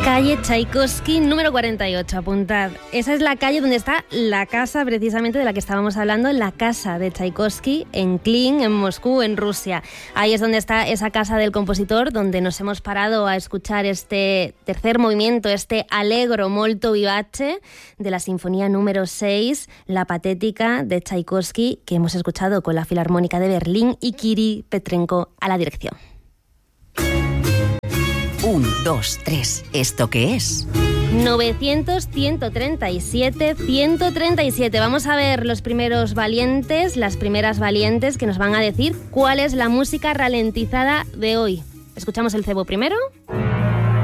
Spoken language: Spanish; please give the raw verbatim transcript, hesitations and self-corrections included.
Calle Tchaikovsky número cuarenta y ocho, apuntad. Esa es la calle donde está la casa precisamente de la que estábamos hablando, la casa de Tchaikovsky en Klin, en Moscú, en Rusia. Ahí es donde está esa casa del compositor, donde nos hemos parado a escuchar este tercer movimiento, este Allegro molto vivace de la sinfonía número seis, la patética de Tchaikovsky, que hemos escuchado con la Filarmónica de Berlín y Kirill Petrenko a la dirección. Un, dos, tres. ¿Esto qué es? novecientos, ciento treinta y siete, ciento treinta y siete. Vamos a ver los primeros valientes, las primeras valientes que nos van a decir cuál es la música ralentizada de hoy. ¿Escuchamos el cebo primero?